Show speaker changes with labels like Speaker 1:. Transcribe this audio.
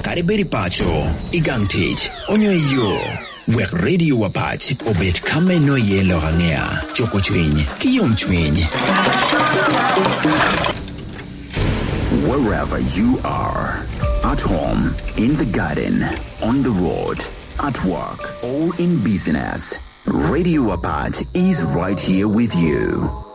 Speaker 1: Kariberi pacho, igangtich, onyo yo. Wek radio wapach, obet kame no yelo hangea. Choko chwiny, kiyom chwiny.
Speaker 2: Wherever you are, at home, in the garden, on the road, at work, or in business, Radio Apart is right here with you.